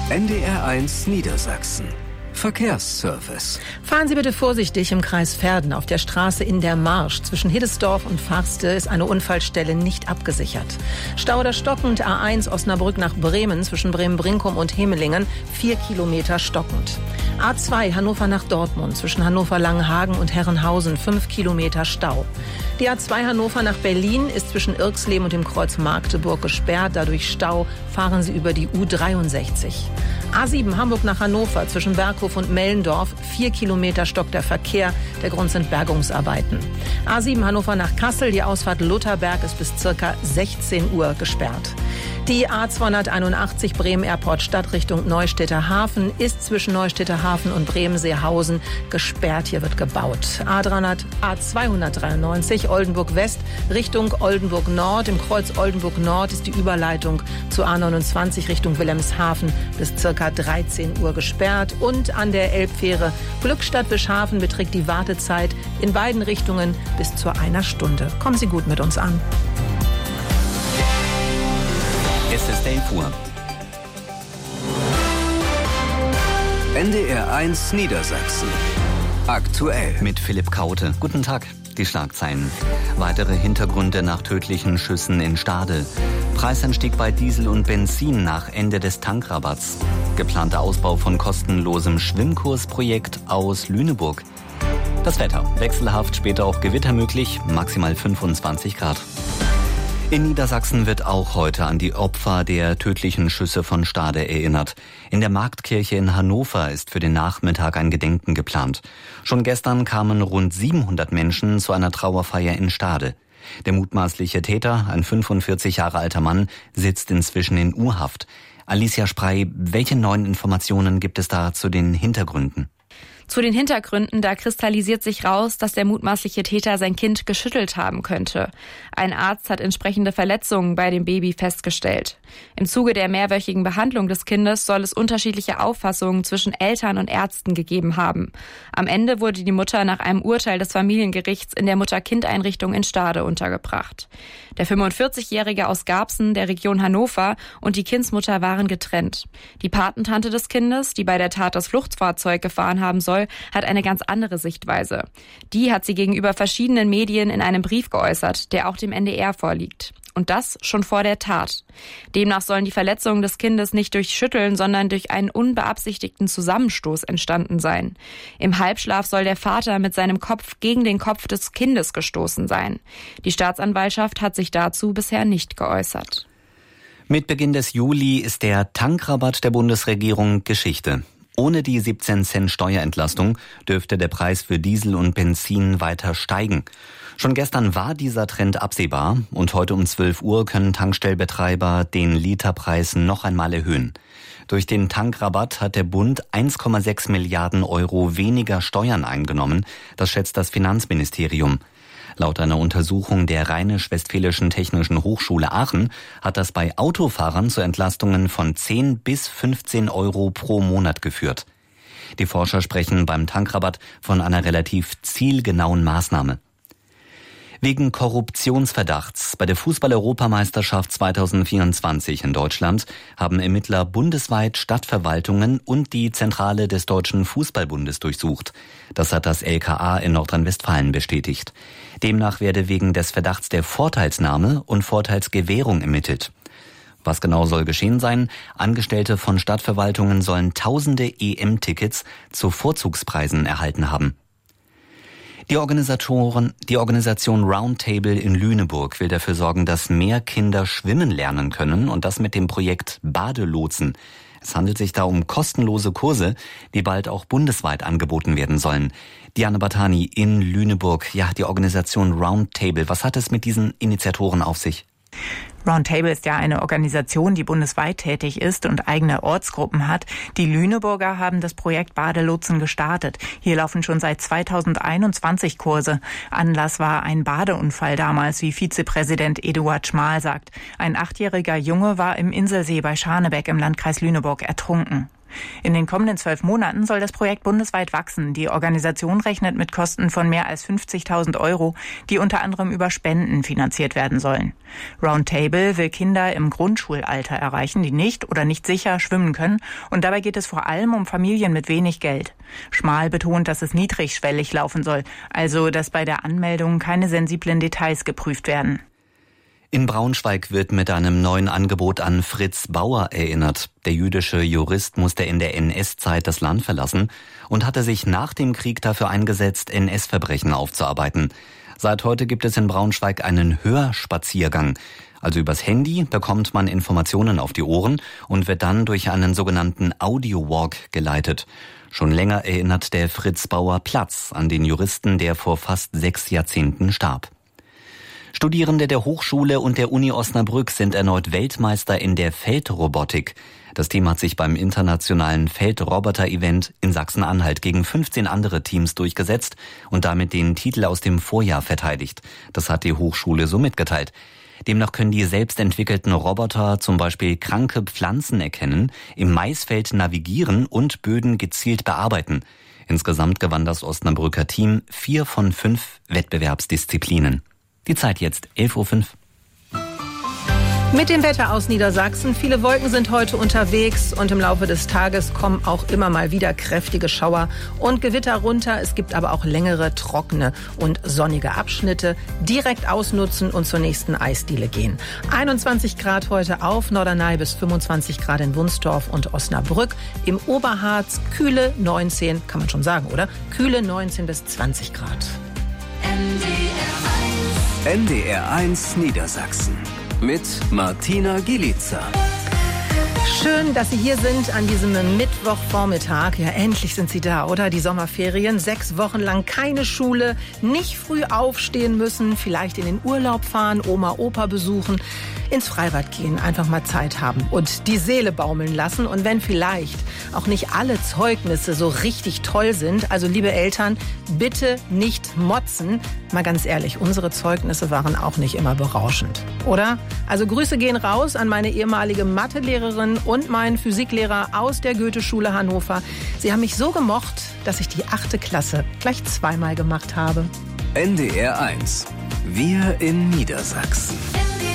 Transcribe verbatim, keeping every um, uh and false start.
N D R eins Niedersachsen. Verkehrsservice. Fahren Sie bitte vorsichtig im Kreis Verden. Auf der Straße in der Marsch zwischen Hiddesdorf und Farste ist eine Unfallstelle nicht abgesichert. Stau oder stockend A eins Osnabrück nach Bremen zwischen Bremen-Brinkum und Hemelingen, vier Kilometer stockend. A zwei Hannover nach Dortmund zwischen Hannover-Langenhagen und Herrenhausen, fünf Kilometer Stau. Die A zwei Hannover nach Berlin ist zwischen Irxleben und dem Kreuz Magdeburg gesperrt. Dadurch Stau, fahren Sie über die U dreiundsechzig. A sieben Hamburg nach Hannover zwischen Berghof und Mellendorf, vier Kilometer stockt der Verkehr. Der Grund sind Bergungsarbeiten. A sieben Hannover nach Kassel, die Ausfahrt Lutherberg ist bis circa sechzehn Uhr gesperrt. Die A zweihunderteinundachtzig Bremen Airport Stadt Richtung Neustädter Hafen ist zwischen Neustädter Hafen und Bremen-Seehausen gesperrt. Hier wird gebaut. A zweihundertdreiundneunzig Oldenburg West Richtung Oldenburg Nord. Im Kreuz Oldenburg Nord ist die Überleitung zu A neunundzwanzig Richtung Wilhelmshaven bis circa dreizehn Uhr gesperrt. Und an der Elbfähre Glückstadt-Wischhafen beträgt die Wartezeit in beiden Richtungen bis zu einer Stunde. Kommen Sie gut mit uns an. Es ist elf Uhr. N D R eins Niedersachsen. Aktuell. Mit Philipp Kaute. Guten Tag. Die Schlagzeilen. Weitere Hintergründe nach tödlichen Schüssen in Stade. Preisanstieg bei Diesel und Benzin nach Ende des Tankrabatts. Geplanter Ausbau von kostenlosem Schwimmkursprojekt aus Lüneburg. Das Wetter. Wechselhaft, später auch Gewitter möglich. Maximal fünfundzwanzig Grad. In Niedersachsen wird auch heute an die Opfer der tödlichen Schüsse von Stade erinnert. In der Marktkirche in Hannover ist für den Nachmittag ein Gedenken geplant. Schon gestern kamen rund siebenhundert Menschen zu einer Trauerfeier in Stade. Der mutmaßliche Täter, ein fünfundvierzig Jahre alter Mann, sitzt inzwischen in U-Haft. Alicia Sprey, welche neuen Informationen gibt es da zu den Hintergründen? Zu den Hintergründen, da kristallisiert sich raus, dass der mutmaßliche Täter sein Kind geschüttelt haben könnte. Ein Arzt hat entsprechende Verletzungen bei dem Baby festgestellt. Im Zuge der mehrwöchigen Behandlung des Kindes soll es unterschiedliche Auffassungen zwischen Eltern und Ärzten gegeben haben. Am Ende wurde die Mutter nach einem Urteil des Familiengerichts in der Mutter-Kind-Einrichtung in Stade untergebracht. Der fünfundvierzigjährige aus Garbsen, der Region Hannover, und die Kindsmutter waren getrennt. Die Patentante des Kindes, die bei der Tat das Fluchtfahrzeug gefahren haben soll, hat eine ganz andere Sichtweise. Die hat sie gegenüber verschiedenen Medien in einem Brief geäußert, der auch dem N D R vorliegt. Und das schon vor der Tat. Demnach sollen die Verletzungen des Kindes nicht durch Schütteln, sondern durch einen unbeabsichtigten Zusammenstoß entstanden sein. Im Halbschlaf soll der Vater mit seinem Kopf gegen den Kopf des Kindes gestoßen sein. Die Staatsanwaltschaft hat sich dazu bisher nicht geäußert. Mit Beginn des Juli ist der Tankrabatt der Bundesregierung Geschichte. Ohne die siebzehn Cent Steuerentlastung dürfte der Preis für Diesel und Benzin weiter steigen. Schon gestern war dieser Trend absehbar und heute um zwölf Uhr können Tankstellbetreiber den Literpreis noch einmal erhöhen. Durch den Tankrabatt hat der Bund eins Komma sechs Milliarden Euro weniger Steuern eingenommen, das schätzt das Finanzministerium. Laut einer Untersuchung der Rheinisch-Westfälischen Technischen Hochschule Aachen hat das bei Autofahrern zu Entlastungen von zehn bis fünfzehn Euro pro Monat geführt. Die Forscher sprechen beim Tankrabatt von einer relativ zielgenauen Maßnahme. Wegen Korruptionsverdachts bei der Fußball-Europameisterschaft zweitausendvierundzwanzig in Deutschland haben Ermittler bundesweit Stadtverwaltungen und die Zentrale des Deutschen Fußballbundes durchsucht. Das hat das L K A in Nordrhein-Westfalen bestätigt. Demnach werde wegen des Verdachts der Vorteilsnahme und Vorteilsgewährung ermittelt. Was genau soll geschehen sein? Angestellte von Stadtverwaltungen sollen tausende E M-Tickets zu Vorzugspreisen erhalten haben. Die Organisatoren, die Organisation Roundtable in Lüneburg will dafür sorgen, dass mehr Kinder schwimmen lernen können und das mit dem Projekt Badelotsen. Es handelt sich da um kostenlose Kurse, die bald auch bundesweit angeboten werden sollen. Diana Batani in Lüneburg, ja, die Organisation Roundtable, was hat es mit diesen Initiatoren auf sich? Roundtable ist ja eine Organisation, die bundesweit tätig ist und eigene Ortsgruppen hat. Die Lüneburger haben das Projekt Badelotsen gestartet. Hier laufen schon seit zweitausendeinundzwanzig Kurse. Anlass war ein Badeunfall damals, wie Vizepräsident Eduard Schmal sagt. Ein achtjähriger Junge war im Inselsee bei Scharnebeck im Landkreis Lüneburg ertrunken. In den kommenden zwölf Monaten soll das Projekt bundesweit wachsen. Die Organisation rechnet mit Kosten von mehr als fünfzigtausend Euro, die unter anderem über Spenden finanziert werden sollen. Roundtable will Kinder im Grundschulalter erreichen, die nicht oder nicht sicher schwimmen können. Und dabei geht es vor allem um Familien mit wenig Geld. Schmal betont, dass es niedrigschwellig laufen soll, also dass bei der Anmeldung keine sensiblen Details geprüft werden. In Braunschweig wird mit einem neuen Angebot an Fritz Bauer erinnert. Der jüdische Jurist musste in der N S-Zeit das Land verlassen und hatte sich nach dem Krieg dafür eingesetzt, N S-Verbrechen aufzuarbeiten. Seit heute gibt es in Braunschweig einen Hörspaziergang. Also übers Handy bekommt man Informationen auf die Ohren und wird dann durch einen sogenannten Audio-Walk geleitet. Schon länger erinnert der Fritz Bauer Platz an den Juristen, der vor fast sechs Jahrzehnten starb. Studierende der Hochschule und der Uni Osnabrück sind erneut Weltmeister in der Feldrobotik. Das Team hat sich beim internationalen Feldroboter-Event in Sachsen-Anhalt gegen fünfzehn andere Teams durchgesetzt und damit den Titel aus dem Vorjahr verteidigt. Das hat die Hochschule so mitgeteilt. Demnach können die selbstentwickelten Roboter zum Beispiel kranke Pflanzen erkennen, im Maisfeld navigieren und Böden gezielt bearbeiten. Insgesamt gewann das Osnabrücker Team vier von fünf Wettbewerbsdisziplinen. Die Zeit jetzt, elf Uhr fünf. Mit dem Wetter aus Niedersachsen. Viele Wolken sind heute unterwegs und im Laufe des Tages kommen auch immer mal wieder kräftige Schauer und Gewitter runter. Es gibt aber auch längere, trockene und sonnige Abschnitte. Direkt ausnutzen und zur nächsten Eisdiele gehen. einundzwanzig Grad heute auf Norderney bis fünfundzwanzig Grad in Wunstorf und Osnabrück. Im Oberharz kühle neunzehn, kann man schon sagen, oder? Kühle neunzehn bis zwanzig Grad. N D R eins Niedersachsen mit Martina Gielica. Schön, dass Sie hier sind an diesem Mittwochvormittag. Ja, endlich sind Sie da, oder? Die Sommerferien. Sechs Wochen lang keine Schule, nicht früh aufstehen müssen, vielleicht in den Urlaub fahren, Oma, Opa besuchen, ins Freibad gehen, einfach mal Zeit haben und die Seele baumeln lassen. Und wenn vielleicht auch nicht alle Zeugnisse so richtig toll sind, also liebe Eltern, bitte nicht motzen. Mal ganz ehrlich, unsere Zeugnisse waren auch nicht immer berauschend, oder? Also Grüße gehen raus an meine ehemalige Mathelehrerin und meinen Physiklehrer aus der Goethe-Schule Hannover. Sie haben mich so gemocht, dass ich die achte Klasse gleich zweimal gemacht habe. N D R eins. Wir in Niedersachsen.